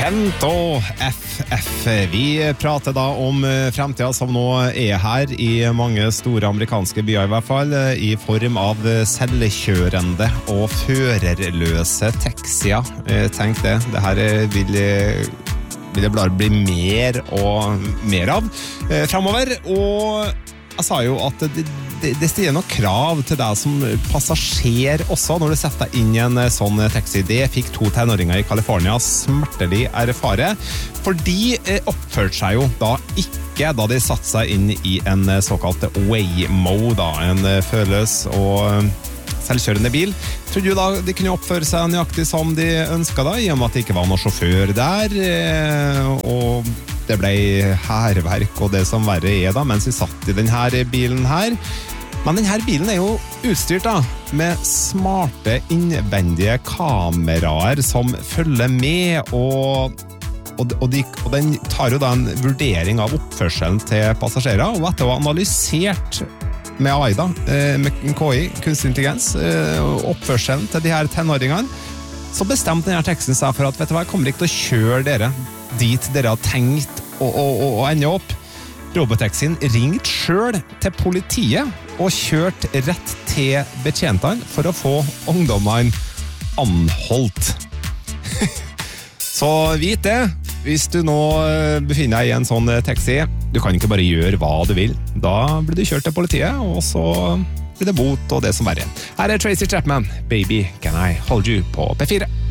Kent og FF. Vi prater da om fremtiden som nå her i mange store amerikanske byer I hvert fall, I form av selvkjørende og førerløse taxier. Tenk det her vil det bare bli mer og mer av fremover, og jeg sa jo at det stiller noen krav til deg som passasjer også når du setter deg inn I en sånn taxi. Det fikk 2 tenåringer I California smertelig erfare, for de oppførte seg jo da ikke da de satte seg inn I en såkalt Waymo, da, en førerløs og selvkjørende bil. Trodde jo da de kunne oppføre seg nøyaktig som de ønsket da, I og med at det ikke var noen sjåfør der, og det ble herverk og det som verre da, mens vi satt I denne bilen her. Men denne bilen jo utstyrt da, med smarte innvendige kameraer som følger med, og den tar jo da en vurdering av oppførselen til passasjerer, og etter å ha analysert med AI da, med KI, kunstig intelligens, oppførselen til de her tenåringene, så bestemte denne teksten seg for at, vet du hva, jeg kommer ikke til å kjøre dere dit dere har tenkt å ende opp. Robotaxien ringte selv til politiet og kjørte rett til betjentene for å få ungdommene anholdt. Så vit det, hvis du nå befinner deg I en sånn taxi, du kan ikke bare gjøre hva du vil. Da blir du kjørt til politiet, og så blir det bot og det som verre. Her Tracy Chapman, Baby Can I Hold You på P4.